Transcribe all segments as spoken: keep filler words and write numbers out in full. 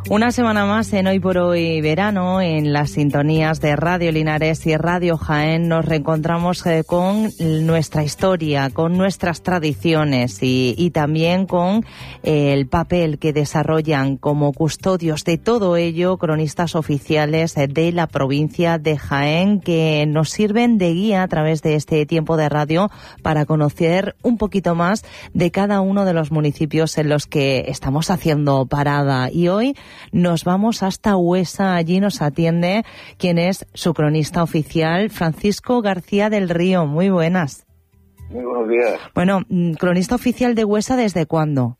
Una semana más en Hoy por Hoy Verano, en las sintonías de Radio Linares y Radio Jaén, nos reencontramos eh, con nuestra historia, con nuestras tradiciones y, y también con eh, el papel que desarrollan como custodios de todo ello cronistas oficiales eh, de la provincia de Jaén, que nos sirven de guía a través de este tiempo de radio para conocer un poquito más de cada uno de los municipios en los que estamos haciendo parada. Y hoy nos vamos hasta Huesa. Allí nos atiende quien es su cronista oficial, Francisco García del Río. Muy buenas. Muy buenos días. Bueno, cronista oficial de Huesa, ¿desde cuándo?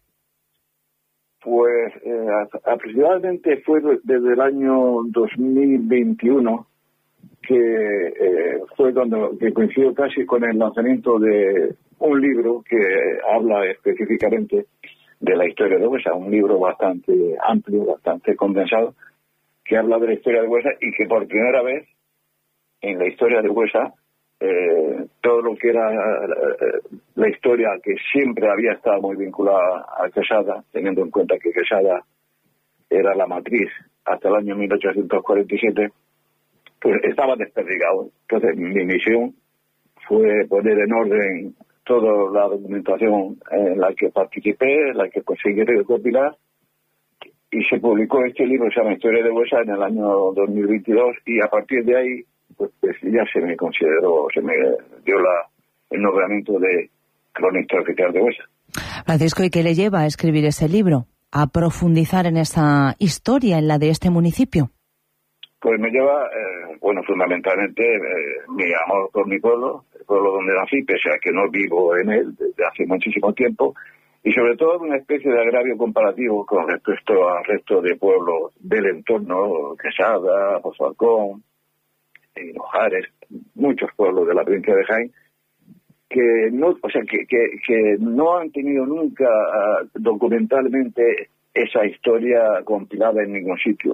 Pues eh, aproximadamente fue desde el año dos mil veintiuno, que eh, fue cuando que coincidió casi con el lanzamiento de un libro que habla específicamente de la historia de Huesa, un libro bastante amplio, bastante condensado, que habla de la historia de Huesa y que por primera vez en la historia de Huesa, eh, todo lo que era eh, la historia que siempre había estado muy vinculada a Quesada, teniendo en cuenta que Quesada era la matriz hasta el año mil ochocientos cuarenta y siete, pues estaba desperdigado. Entonces mi misión fue poner en orden toda la documentación en la que participé, en la que conseguí recopilar, y se publicó este libro, se llama Historia de Huesa, en el año dos mil veintidós, y a partir de ahí pues, pues ya se me consideró, se me dio la, el nombramiento de cronista oficial de Huesa. Francisco, ¿y qué le lleva a escribir ese libro? ¿A profundizar en esa historia, en la de este municipio? Pues me lleva, eh, bueno, fundamentalmente eh, mi amor por mi pueblo, el pueblo donde nací, pese a que no vivo en él desde hace muchísimo tiempo, y sobre todo una especie de agravio comparativo con respecto al resto de pueblos del entorno, Quesada, Pozalcón, Hinojares, muchos pueblos de la provincia de Jaén, que no, o sea, que, que, que no han tenido nunca uh, documentalmente esa historia compilada en ningún sitio.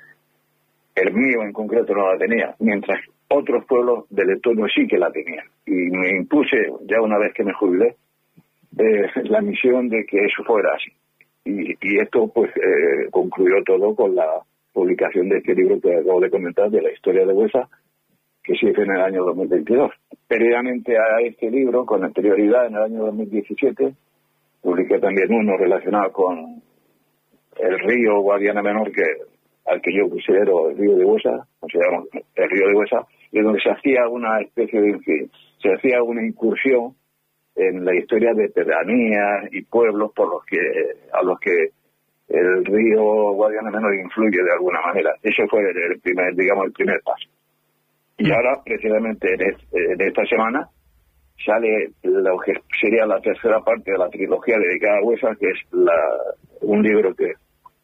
El mío en concreto no la tenía, mientras otros pueblos del entorno sí que la tenían. Y me impuse, ya una vez que me jubilé, eh, la misión de que eso fuera así. Y, y esto pues eh, concluyó todo con la publicación de este libro que acabo de comentar, de la historia de Huesa, que se hizo en el año dos mil veintidós. Previamente a este libro, con anterioridad, en el año dos mil diecisiete, publiqué también uno relacionado con el río Guadiana Menor, que al que yo considero el río de Huesa, consideramos el río de Huesa, y donde se hacía una especie de, que se hacía una incursión en la historia de pedanías y pueblos por los que a los que el río Guadiana Menor influye de alguna manera. Ese fue el primer, digamos, el primer paso. Y ahora, precisamente en, es, en esta semana, sale lo que sería la tercera parte de la trilogía dedicada a Huesa, que es la, un libro que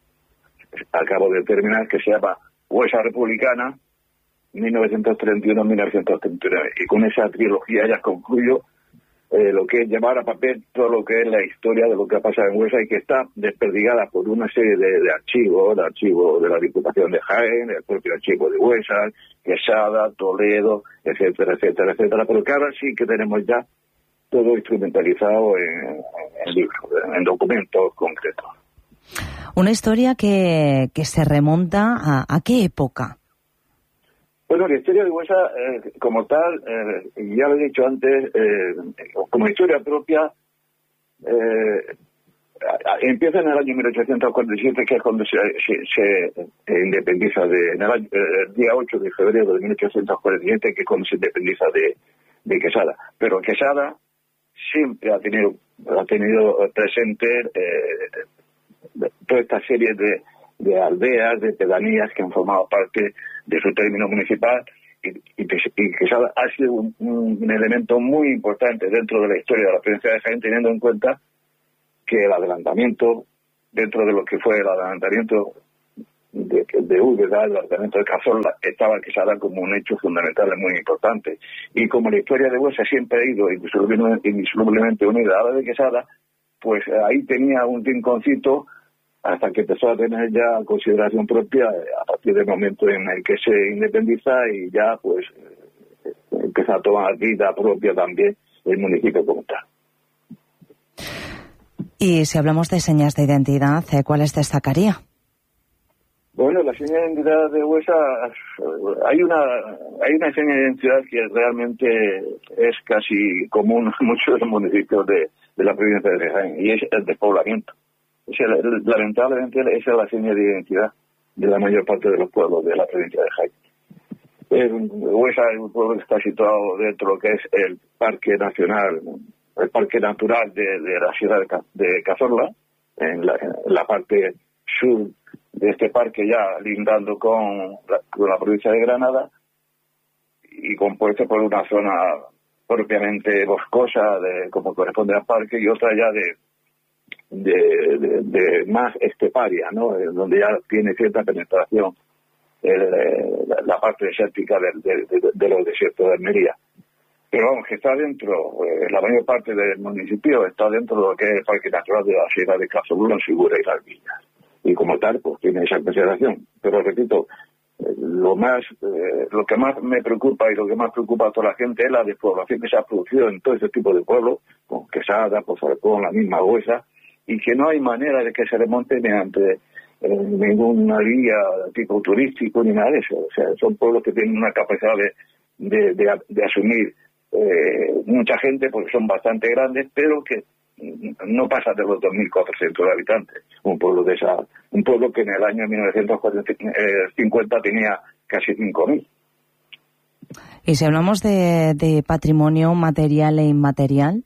acabo de terminar, que se llama Huesa Republicana, mil novecientos treinta y uno a mil novecientos treinta y nueve. Y con esa trilogía ya concluyo eh, lo que es llevar a papel todo lo que es la historia de lo que ha pasado en Huesa, y que está desperdigada por una serie de, de archivos, de archivos de la Diputación de Jaén, el propio archivo de Huesa, Quesada, Toledo, etcétera, etcétera, etcétera. Pero que ahora sí que tenemos ya todo instrumentalizado en, en libros, en documentos concretos. Una historia que, que se remonta a, ¿a qué época? Bueno, la historia de Huesa, eh, como tal, eh, ya lo he dicho antes, eh, como historia propia, eh, empieza en el año mil ochocientos cuarenta y siete, que es cuando se, se, se independiza de, en el, año, el día ocho de febrero de mil ochocientos cuarenta y siete, que es cuando se independiza de, de Quesada. Pero Quesada siempre ha tenido, ha tenido presente eh, toda esta serie de, de aldeas, de pedanías que han formado parte de su término municipal, y, y, y Quesada ha sido un, un elemento muy importante dentro de la historia de la provincia de Jaén, teniendo en cuenta que el adelantamiento, dentro de lo que fue el adelantamiento de, de Úbeda, el adelantamiento de Cazorla, estaba Quesada como un hecho fundamental muy importante. Y como la historia de Huesa siempre ha ido indisolublemente unida a la de Quesada, pues ahí tenía un rinconcito hasta que empezó a tener ya consideración propia a partir del momento en el que se independiza, y ya pues empezó a tomar vida propia también el municipio como tal. Y si hablamos de señas de identidad, ¿cuáles destacaría? Bueno, la seña de identidad de Huesa, hay una hay una seña de identidad que realmente es casi común en muchos de los municipios de, de la provincia de Jaén, y es el despoblamiento. O sea, lamentablemente esa es la seña de identidad de la mayor parte de los pueblos de la provincia de Jaén. Huesa es un pueblo que está situado dentro de lo que es el Parque Nacional, el Parque Natural de, de la Sierra de Cazorla, en la, en la parte sur de este parque, ya lindando con la, con la provincia de Granada, y compuesto por una zona propiamente boscosa, de, como corresponde al parque, y otra ya de de, de, de más esteparia, ¿no? Donde ya tiene cierta penetración el, la, la parte desértica de, de, de, de los desiertos de Almería. Pero vamos, que está dentro, eh, la mayor parte del municipio está dentro de lo que es el Parque Natural de la Sierra de Cazorla, Segura y Las Villas. Y como tal, pues tiene esa consideración. Pero repito, eh, lo más, eh, lo que más me preocupa y lo que más preocupa a toda la gente es la despoblación que se ha producido en todo ese tipo de pueblos, con Quesada, pues con la misma Huesa, y que no hay manera de que se remonte mediante eh, ninguna guía tipo turístico ni nada de eso. O sea, son pueblos que tienen una capacidad de, de, de, de asumir eh, mucha gente, porque son bastante grandes, pero que no pasa de los dos mil cuatrocientos habitantes. Un pueblo de esa, un pueblo que en el año mil novecientos cincuenta tenía casi cinco mil. Y si hablamos de, de patrimonio material e inmaterial.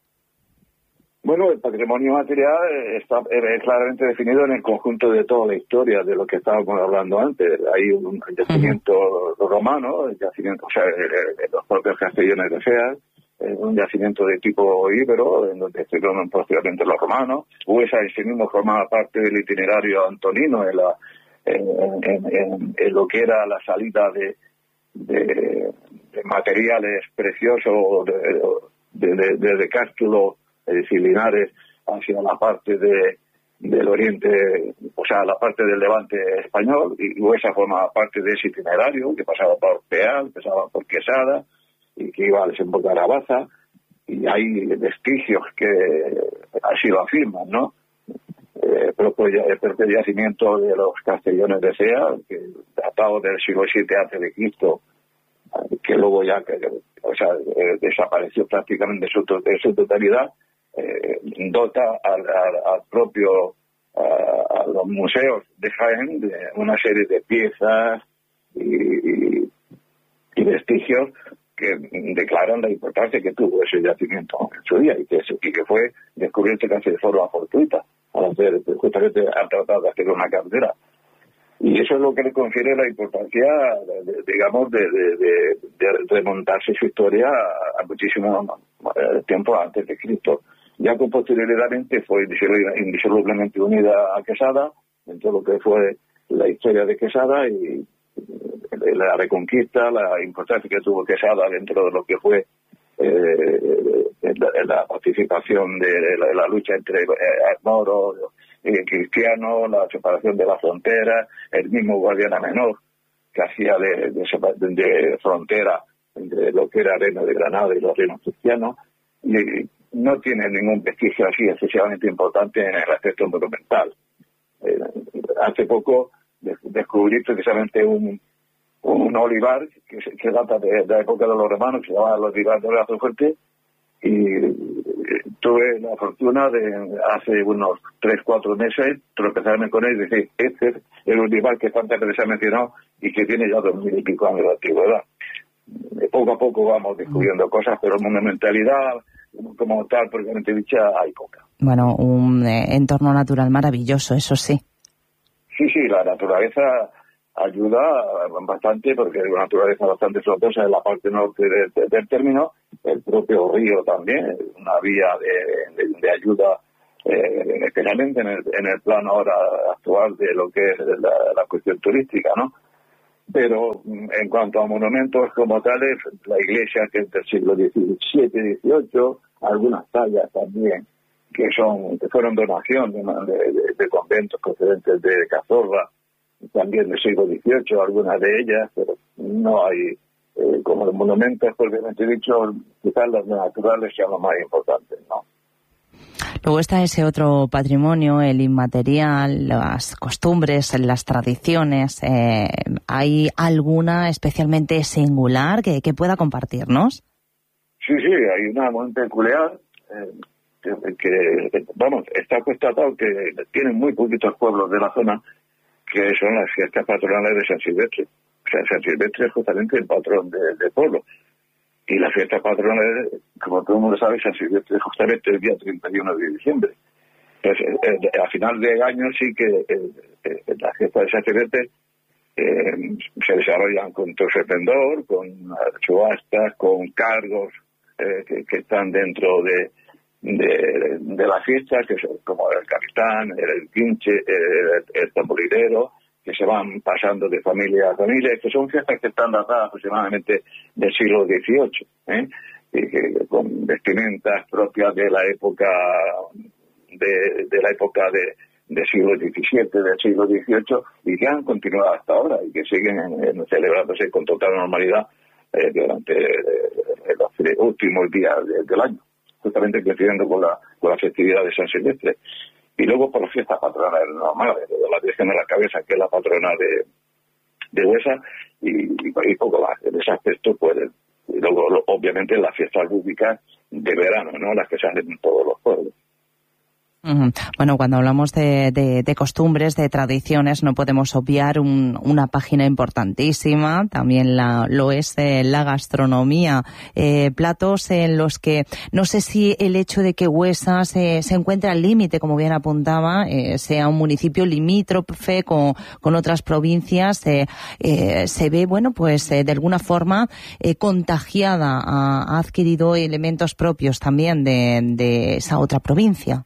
Bueno, el patrimonio material está eh, claramente definido en el conjunto de toda la historia de lo que estábamos hablando antes. Hay un yacimiento uh-huh. romano, el yacimiento, o sea, eh, los propios castellones de Feas, eh, un yacimiento de tipo íbero, en donde estuvieron posteriormente los romanos. Huesa en sí mismo formaba parte del itinerario antonino en, la, en, en, en, en lo que era la salida de, de, de materiales preciosos de, de, de, de, de Cástulo, es decir, Linares, hacia la parte de, del oriente, o sea, la parte del levante español, y Huesa formaba parte de ese itinerario, que pasaba por Peal, pasaba por Quesada, y que iba a desembocar a Baza, y hay vestigios que así lo afirman, ¿no? Eh, el propio yacimiento de los castellones de Sea, que datado del siglo siete antes de Cristo, que luego ya, que, o sea, eh, desapareció prácticamente de su, de su totalidad, eh, dota al, al, al propio a, a los museos de Jaén de una serie de piezas y, y, y vestigios que declaran la importancia que tuvo ese yacimiento en su día, y que, y que fue descubierto casi de forma fortuita al hacer, justamente al tratar de hacer una carretera. Y eso es lo que le confiere la importancia, de, de, digamos, de, de, de, de remontarse su historia a, a muchísimo tiempo antes de Cristo. Ya con posterioridad fue indisolublemente unida a Quesada, en todo lo que fue la historia de Quesada y la reconquista, la importancia que tuvo Quesada dentro de lo que fue eh, la, la participación de la, la lucha entre eh, moros y cristianos, la separación de la frontera, el mismo Guadiana Menor que hacía de, de, de frontera entre lo que era el reino de Granada y los reinos cristianos, y no tiene ningún vestigio así excesivamente importante en el aspecto monumental. Eh, hace poco de, descubrí precisamente un un olivar que, que data de, de la época de los romanos, que se llama el olivar de Brazo Fuerte, y tuve la fortuna de hace unos tres, cuatro meses tropezarme con él y decir, este es el olivar que tantas veces se ha mencionado y que tiene ya dos mil y pico años de antigüedad. Poco a poco vamos descubriendo cosas, pero monumentalidad como tal, propiamente dicha, hay poca. Bueno, un eh, entorno natural maravilloso, eso sí. Sí, sí, la naturaleza ayuda bastante, porque es una naturaleza bastante frondosa en la parte norte de, de, del término, el propio río también, una vía de, de, de ayuda, eh, especialmente en el, en el plano ahora actual de lo que es la, la cuestión turística, ¿no? Pero en cuanto a monumentos como tales, la iglesia, que es del siglo diecisiete, dieciocho, algunas tallas también, que son que fueron donación de, de, de conventos procedentes de Cazorla, también del siglo dieciocho, algunas de ellas, pero no hay, eh, como los monumentos, propiamente dicho, quizás los naturales sean los más importantes, ¿no? Luego está ese otro patrimonio, el inmaterial, las costumbres, las tradiciones. Eh, ¿Hay alguna especialmente singular que, que pueda compartirnos? Sí, sí, hay una muy peculiar eh, que, que, vamos, está constatado que tienen muy poquitos pueblos de la zona, que son las fiestas patronales de San Silvestre. O sea, San Silvestre es justamente el patrón del de pueblo. Y las fiestas patronales, como todo el mundo sabe, San Silvestre es justamente el día treinta y uno de diciembre. Entonces, eh, a final de año sí que eh, eh, las fiestas de San Silvestre eh, se desarrollan con todo su esplendor, con subastas, con cargos eh, que, que están dentro de, de, de la fiesta, que son como el capitán, el quinche, el, el tamborilero, que se van pasando de familia a familia, que son fiestas que están datadas aproximadamente del siglo dieciocho, ¿eh? Y que, con vestimentas propias de la época de, de la época de, del siglo diecisiete, del siglo dieciocho, y que han continuado hasta ahora y que siguen en, en, celebrándose con total normalidad eh, durante eh, los últimos días de, del año, justamente coincidiendo con la, con la festividad de San Silvestre. Y luego por las fiestas patronales normales, de la Virgen de la Cabeza, que es la patrona de, de Huesa, y, y, y poco más. En ese aspecto, pues, y luego, lo, obviamente, las fiestas lúdicas de verano, ¿no? Las que se hacen en todos los pueblos. Uh-huh. Bueno, cuando hablamos de, de, de costumbres, de tradiciones, no podemos obviar un, una página importantísima, también la, lo es eh, la gastronomía, eh, platos en los que no sé si el hecho de que Huesa se, se encuentre al límite, como bien apuntaba, eh, sea un municipio limítrofe con, con otras provincias, eh, eh, se ve, bueno, pues eh, de alguna forma eh, contagiada, ha, ha adquirido elementos propios también de, de esa otra provincia.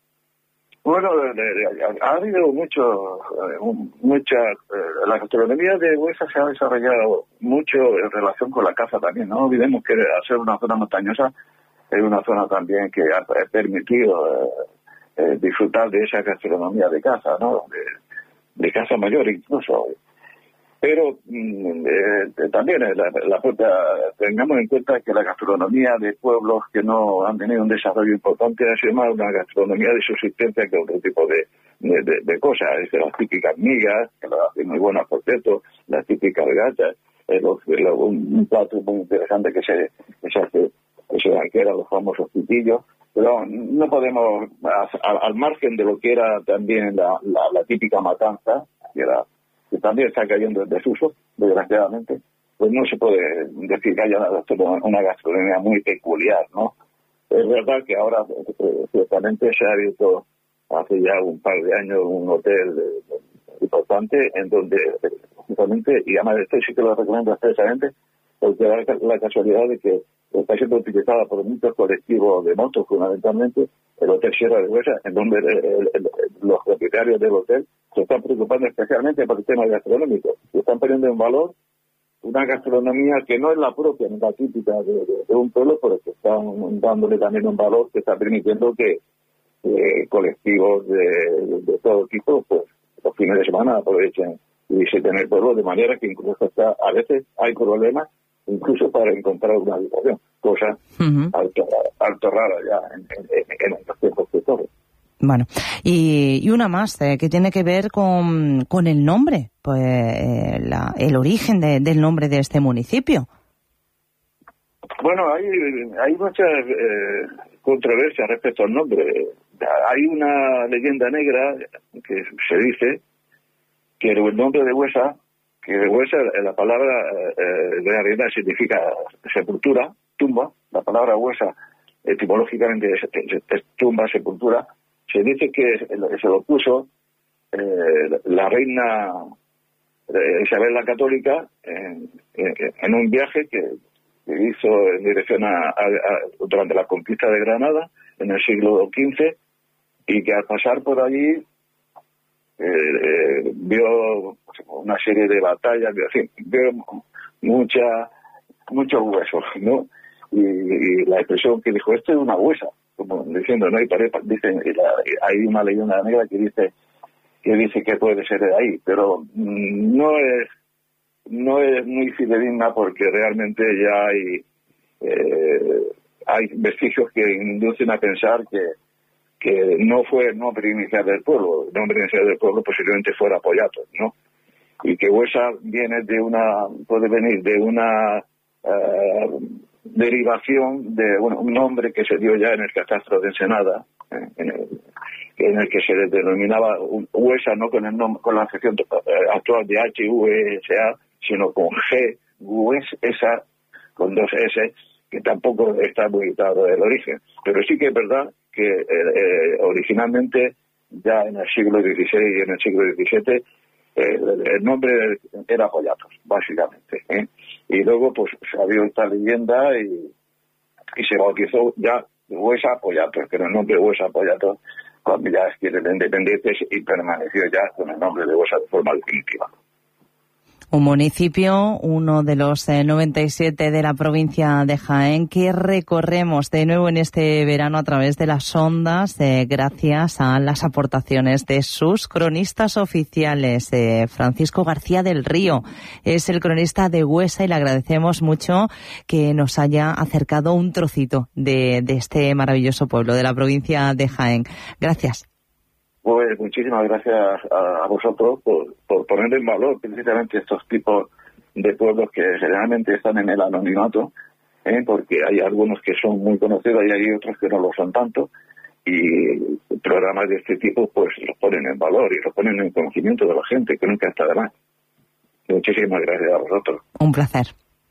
Bueno, ha habido mucho, mucha, la gastronomía de Huesa se ha desarrollado mucho en relación con la caza también. No olvidemos que al ser una zona montañosa es una zona también que ha permitido eh, eh, disfrutar de esa gastronomía de caza, ¿no? De, de caza mayor incluso. Pero eh, también la, la propia, tengamos en cuenta que la gastronomía de pueblos que no han tenido un desarrollo importante ha sido más una gastronomía de subsistencia que otro tipo de, de, de, de cosas. Es de las típicas migas, que las hacen muy buenas por cierto, las típicas gachas, eh, los, los, un, un plato muy interesante que se, que se hace, que se que eran los famosos pitillos. Pero no podemos, al, al margen de lo que era también la, la, la típica matanza, que era que también está cayendo en desuso, desgraciadamente, pues no se puede decir que haya una gastronomía muy peculiar, ¿no? Es verdad que ahora, eh, ciertamente, se ha abierto hace ya un par de años un hotel eh, importante en donde, eh, justamente, y además este sí que lo recomiendo expresamente, porque da la casualidad de que está siendo utilizada por muchos colectivos de motos, fundamentalmente, el Hotel Sierra de Huesa, en donde el, el, el, los propietarios del hotel se están preocupando especialmente por el tema gastronómico. Se están poniendo en valor una gastronomía que no es la propia, ni la típica de, de, de un pueblo, pero que están dándole también un valor que está permitiendo que eh, colectivos de, de, de todo tipo, pues los fines de semana aprovechen y visiten el pueblo, de manera que incluso está, a veces hay problemas incluso para encontrar una habitación, cosa uh-huh. alto, alto rara ya en, en, en estos tiempos que corren. Bueno, y, y una más eh, que tiene que ver con, con el nombre, pues eh, la, el origen de, del nombre de este municipio. Bueno, hay, hay muchas eh, controversias respecto al nombre. Hay una leyenda negra que se dice que el nombre de Huesa, que de Huesa, la palabra eh, de realidad significa sepultura, tumba. La palabra Huesa etimológicamente es, es, es tumba, sepultura. Se dice que se lo puso eh, la reina eh, Isabel la Católica en, en, en un viaje que, que hizo en dirección a, a, a durante la conquista de Granada en el siglo quince, y que al pasar por allí eh, eh, vio una serie de batallas, en fin, vio mucha, muchos huesos, ¿no? Y, y la expresión que dijo, esto es una huesa, como diciendo, no hay pared, dicen, y la, y hay una leyenda negra que dice que dice que puede ser de ahí, pero mmm, no es no es muy fidedigna, porque realmente ya hay eh, hay vestigios que inducen a pensar que que no fue el nombre inicial del pueblo. El nombre inicial del pueblo posiblemente fuera Pollatos, ¿no? Y que Huesa viene de una, puede venir de una uh, derivación de bueno, un nombre que se dio ya en el catastro de Ensenada, eh, en, el, en el que se denominaba Huesa, no con el nombre, con la sección actual de H U E S A, sino con G, Huesa, con dos S, que tampoco está muy claro el origen. Pero sí que es verdad que eh, eh, originalmente, ya en el siglo dieciséis y en el siglo diecisiete, eh, el nombre era Pollatos, básicamente, ¿eh? Y luego pues salió esta leyenda y, y se bautizó ya Huesa Pollatos, pero el nombre Huesa Pollatos cuando ya adquieren independientes y permaneció ya con el nombre de Huesa de forma definitiva. Un municipio, uno de los eh, noventa y siete de la provincia de Jaén, que recorremos de nuevo en este verano a través de las ondas, eh, gracias a las aportaciones de sus cronistas oficiales. Eh, Francisco García del Río es el cronista de Huesa y le agradecemos mucho que nos haya acercado un trocito de, de este maravilloso pueblo de la provincia de Jaén. Gracias. Pues muchísimas gracias a, a vosotros por, por poner en valor precisamente estos tipos de pueblos que generalmente están en el anonimato, ¿eh? Porque hay algunos que son muy conocidos y hay otros que no lo son tanto, y programas de este tipo pues los ponen en valor y los ponen en conocimiento de la gente, que nunca está de más. Muchísimas gracias a vosotros. Un placer.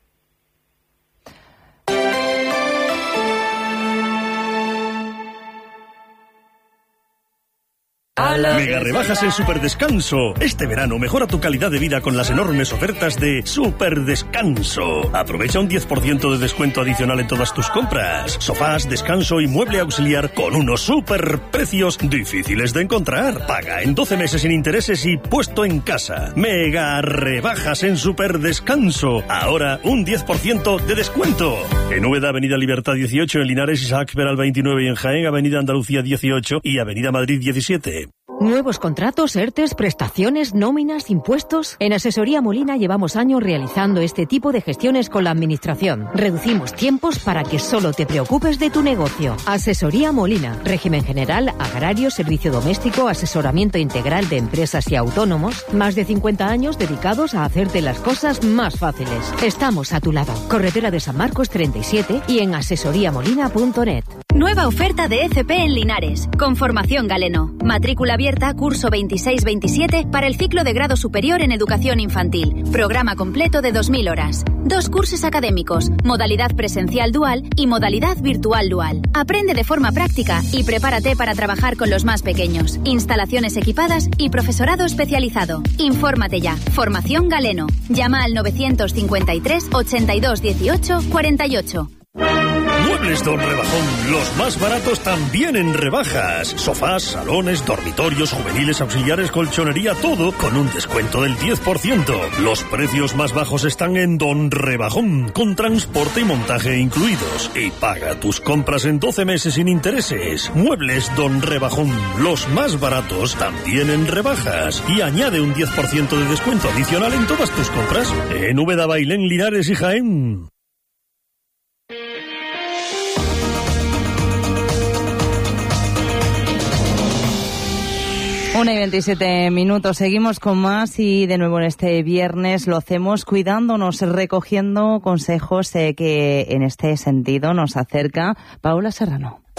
Mega rebajas en Superdescanso. Este verano mejora tu calidad de vida con las enormes ofertas de Superdescanso. Aprovecha un diez por ciento de descuento adicional en todas tus compras. Sofás, descanso y mueble auxiliar con unos super precios difíciles de encontrar. Paga en doce meses sin intereses y puesto en casa. Mega rebajas en Superdescanso. Ahora un diez por ciento de descuento. En Úbeda, Avenida Libertad dieciocho, en Linares, Isaac Peral veintinueve y en Jaén, Avenida Andalucía dieciocho y Avenida Madrid diecisiete. Nuevos contratos, ERTES, prestaciones, nóminas, impuestos. En Asesoría Molina llevamos años realizando este tipo de gestiones con la Administración. Reducimos tiempos para que solo te preocupes de tu negocio. Asesoría Molina. Régimen general, agrario, servicio doméstico, asesoramiento integral de empresas y autónomos. Más de cincuenta años dedicados a hacerte las cosas más fáciles. Estamos a tu lado. Carretera de San Marcos treinta y siete y en asesoría molina punto net. Nueva oferta de F P en Linares. Con formación Galeno. Matrícula abierta, curso veintiséis veintisiete para el ciclo de grado superior en educación infantil. Programa completo de dos mil horas. Dos cursos académicos, modalidad presencial dual y modalidad virtual dual. Aprende de forma práctica y prepárate para trabajar con los más pequeños. Instalaciones equipadas y profesorado especializado. Infórmate ya. Formación Galeno. Llama al novecientos cincuenta y tres, ochenta y dos dieciocho, cuarenta y ocho. Muebles Don Rebajón, los más baratos también en rebajas. Sofás, salones, dormitorios, juveniles, auxiliares, colchonería, todo con un descuento del diez por ciento. Los precios más bajos están en Don Rebajón, con transporte y montaje incluidos. Y paga tus compras en doce meses sin intereses. Muebles Don Rebajón, los más baratos también en rebajas. Y añade un diez por ciento de descuento adicional en todas tus compras. En Úbeda, Bailén, Linares y Jaén. Una y veintisiete minutos, seguimos con más y de nuevo en este viernes lo hacemos cuidándonos, recogiendo consejos eh, que en este sentido nos acerca Paula Serrano.